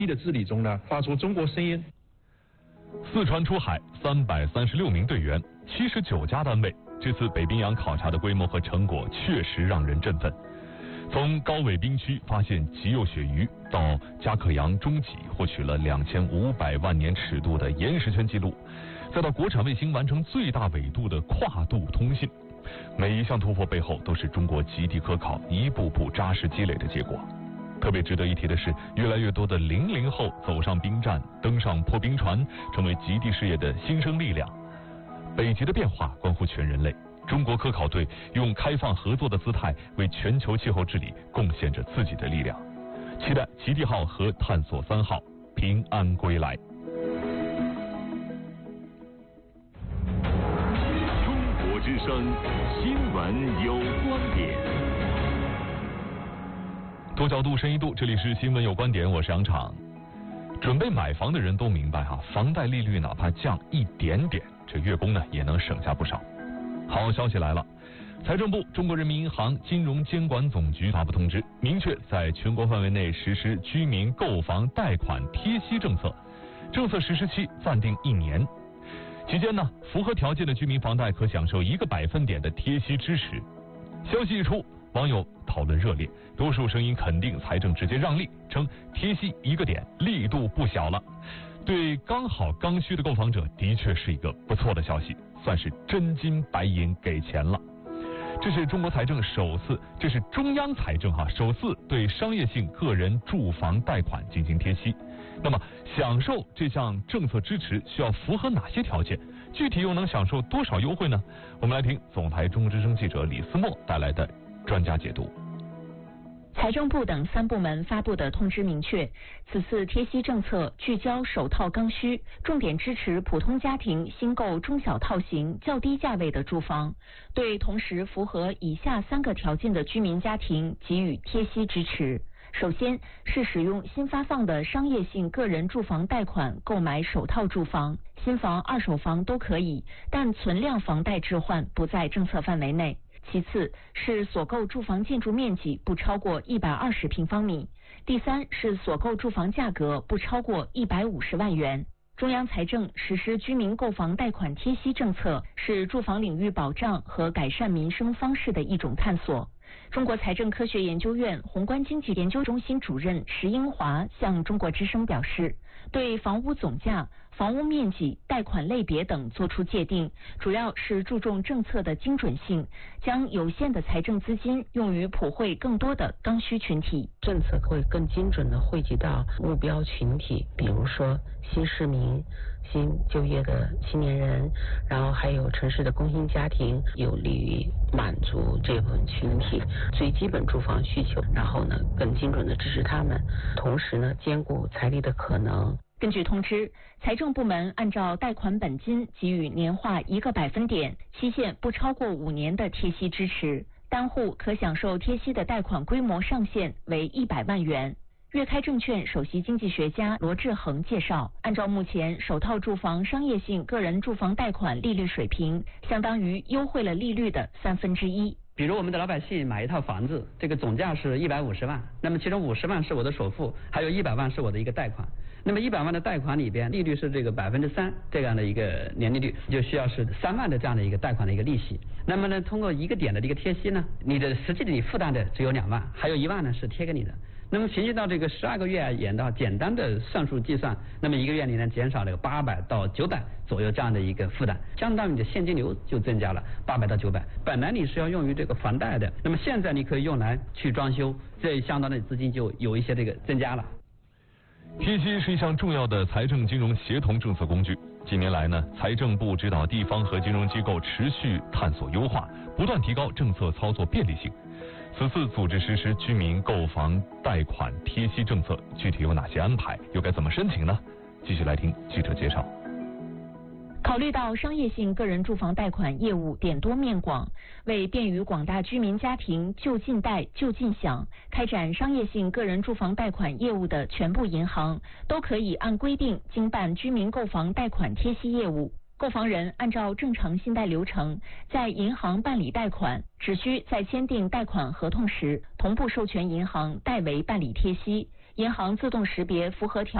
的治理中呢，发出中国声音。 四川出海336名队员，79家单位，这次北冰洋考察的规模和成果确实让人振奋。从高纬冰区发现极幼鳕鱼，到加克洋中脊获取了2500万年尺度的岩石圈记录，再到国产卫星完成最大纬度的跨度通信，每一项突破背后都是中国极地科考一步步扎实积累的结果。特别值得一提的是，越来越多的00后走上冰站，登上破冰船，成为极地事业的新生力量。北极的变化关乎全人类，中国科考队用开放合作的姿态为全球气候治理贡献着自己的力量。期待极地号和探索3号平安归来。 中国之声新闻有观点。 多角度深一度，这里是新闻有观点，我是杨昶。准备买房的人都明白房贷利率哪怕降一点点，这月供呢也能省下不少。好消息来了，财政部、中国人民银行金融监管总局发布通知，明确在全国范围内实施居民购房贷款贴息政策，政策实施期暂定1年。期间呢，符合条件的居民房贷可享受1个百分点的贴息支持。消息一出，网友讨论热烈，多数声音肯定财政直接让利，称贴息1个点力度不小了。对刚好刚需的购房者的确是一个不错的消息，算是真金白银给钱了。这是中国财政首次，这是中央财政首次对商业性个人住房贷款进行贴息。那么享受这项政策支持需要符合哪些条件？具体又能享受多少优惠呢？我们来听总台中国之声记者李思墨带来的专家解读。 财政部等3部门发布的通知明确，此次贴息政策聚焦首套刚需，重点支持普通家庭新购中小套型较低价位的住房，对同时符合以下3个条件的居民家庭给予贴息支持。首先是使用新发放的商业性个人住房贷款购买首套住房，新房、二手房都可以，但存量房贷置换不在政策范围内。其次是所购住房建筑面积不超过120平方米，第三是所购住房价格不超过150万元。中央财政实施居民购房贷款贴息政策，是住房领域保障和改善民生方式的一种探索。中国财政科学研究院宏观经济研究中心主任石英华向中国之声表示，对房屋总价、房屋面积、贷款类别等作出界定，主要是注重政策的精准性，将有限的财政资金用于普惠更多的刚需群体。 政策会更精准地惠及到目标群体，比如说新市民、新就业的青年人，然后还有城市的工薪家庭，有利于满足这部分群体最基本住房需求，然后呢更精准地支持他们，同时呢兼顾财力的可能。 根据通知，财政部门按照贷款本金给予年化1个百分点，期限不超过5年的贴息支持，单户可享受贴息的贷款规模上限为100万元。粤开证券首席经济学家罗志恒介绍，按照目前首套住房商业性个人住房贷款利率水平，相当于优惠了利率的1/3。 比如我们的老百姓买一套房子，这个总价是150万，那么其中50万是我的首付，还有100万是我的一个贷款。那么100万的贷款里边，利率是这个3%这样的一个年利率，就需要是3万的这样的一个贷款的一个利息。那么呢，通过1个点的这个贴息呢，你的实际的你负担的只有2万，还有1万呢是贴给你的。那么平均到这个12个月而言的话，简单的算术计算，那么1个月你能减少了800到900左右这样的一个负担，相当于你的现金流就增加了800到900。本来你是要用于这个房贷的，那么现在你可以用来去装修，这相当的资金就有一些这个增加了。 贴息是一项重要的财政金融协同政策工具。近年来呢，财政部指导地方和金融机构持续探索优化，不断提高政策操作便利性。此次组织实施居民购房贷款贴息政策，具体有哪些安排，又该怎么申请呢？继续来听记者介绍。 考虑到商业性个人住房贷款业务点多面广，为便于广大居民家庭就近贷就近享，开展商业性个人住房贷款业务的全部银行都可以按规定经办居民购房贷款贴息业务。购房人按照正常信贷流程，在银行办理贷款，只需在签订贷款合同时，同步授权银行代为办理贴息。 银行自动识别符合条